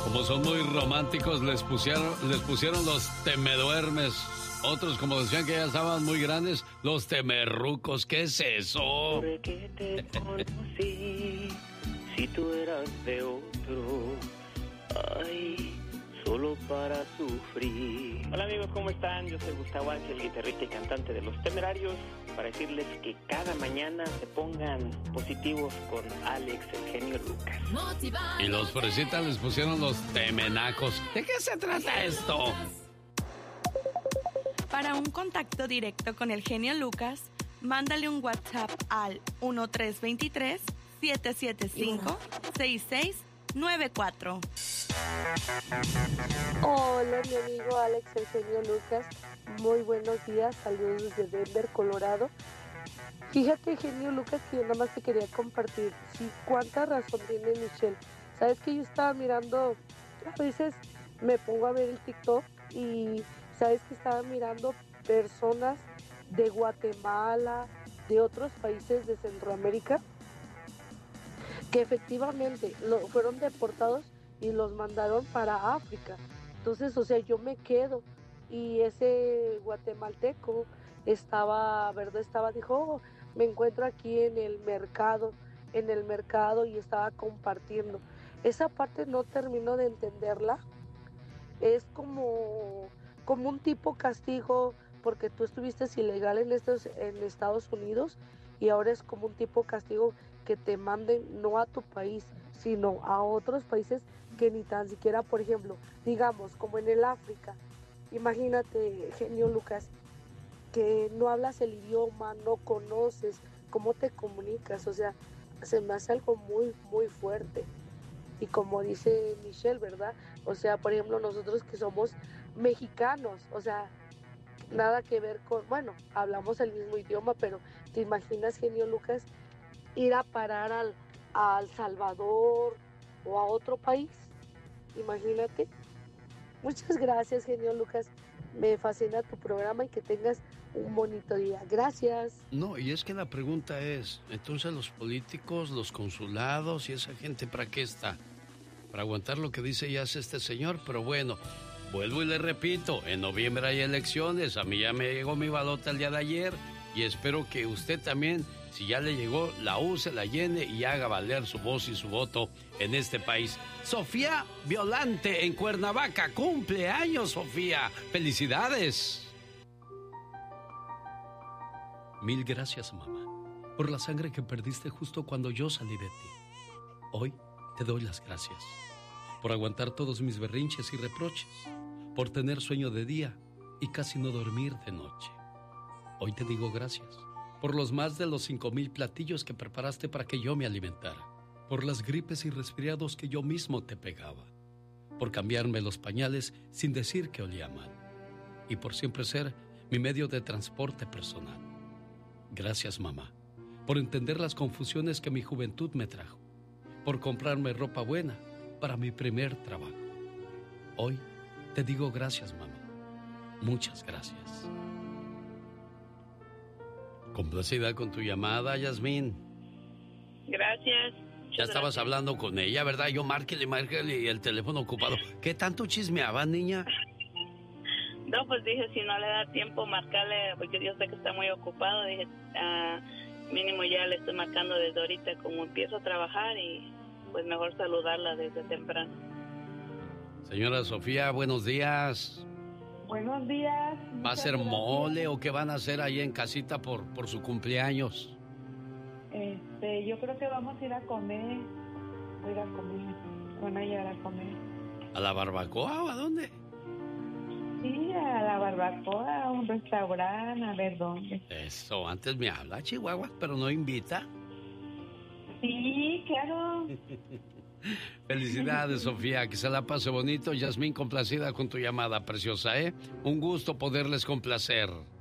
Como son muy románticos, les pusieron los temeduermes. Otros, como decían que ya estaban muy grandes, los temerrucos. ¿Qué es eso? Porque te conocí, si tú eras de otro, ay, solo para sufrir. Hola amigos, ¿cómo están? Yo soy Gustavo Ángel, guitarrista y cantante de Los Temerarios, para decirles que cada mañana se pongan positivos con Alex, el genio Lucas. Y los fresitas les pusieron los temenacos. ¿De qué se trata esto? Para un contacto directo con el genio Lucas, mándale un WhatsApp al 1323-775-6694. Hola, mi amigo Alex, el genio Lucas. Muy buenos días, saludos desde Denver, Colorado. Fíjate, genio Lucas, que yo nada más te quería compartir. Sí, cuánta razón tiene Michelle. Sabes que yo estaba mirando, a veces me pongo a ver el TikTok y sabes que estaba mirando personas de Guatemala, de otros países de Centroamérica, que efectivamente fueron deportados y los mandaron para África. Entonces, o sea, yo me quedo y ese guatemalteco dijo, oh, me encuentro aquí en el mercado y estaba compartiendo. Esa parte no termino de entenderla. Es como un tipo castigo porque tú estuviste ilegal en Estados Unidos y ahora es como un tipo castigo que te manden no a tu país, sino a otros países que ni tan siquiera, por ejemplo, digamos, como en el África. Imagínate, genio Lucas, que no hablas el idioma, no conoces, cómo te comunicas, o sea, se me hace algo muy, muy fuerte. Y como dice Michelle, ¿verdad? O sea, por ejemplo, nosotros que somos mexicanos, o sea, nada que ver con, bueno, hablamos el mismo idioma, pero ¿te imaginas, genio Lucas, ir a parar a El Salvador o a otro país? Imagínate. Muchas gracias, genio Lucas. Me fascina tu programa y que tengas un bonito día. Gracias. No, y es que la pregunta es, entonces los políticos, los consulados y esa gente, ¿para qué está? Para aguantar lo que dice y hace este señor, pero bueno, vuelvo y le repito, en noviembre hay elecciones, a mí ya me llegó mi balota el día de ayer y espero que usted también, si ya le llegó, la use, la llene y haga valer su voz y su voto en este país. Sofía Violante en Cuernavaca, cumpleaños, Sofía, felicidades. Mil gracias, mamá, por la sangre que perdiste justo cuando yo salí de ti. Hoy te doy las gracias por aguantar todos mis berrinches y reproches, por tener sueño de día y casi no dormir de noche. Hoy te digo gracias por los más de los 5,000 platillos que preparaste para que yo me alimentara, por las gripes y resfriados que yo mismo te pegaba, por cambiarme los pañales sin decir que olía mal y por siempre ser mi medio de transporte personal. Gracias, mamá, por entender las confusiones que mi juventud me trajo, por comprarme ropa buena para mi primer trabajo. Hoy te digo gracias, mamá. Muchas gracias. Complacida con tu llamada, Yasmín. Gracias. Ya estabas hablando con ella, ¿verdad? Yo márquele y el teléfono ocupado. ¿Qué tanto chismeaba, niña? No, pues dije, si no le da tiempo marcarle, porque yo sé que está muy ocupado, dije, mínimo ya le estoy marcando desde ahorita como empiezo a trabajar y pues mejor saludarla desde temprano. Señora Sofía, buenos días. Buenos días. ¿Va a ser mole o qué van a hacer ahí en casita por su cumpleaños? Yo creo que vamos a ir a comer. Van a llegar a comer. ¿A la barbacoa o a dónde? Sí, a la barbacoa, a un restaurante, a ver dónde. Eso, antes me habla, Chihuahua, pero no invita. Sí, claro. Felicidades, Sofía, que se la pase bonito. Yasmín, complacida con tu llamada, preciosa, ¿eh? Un gusto poderles complacer.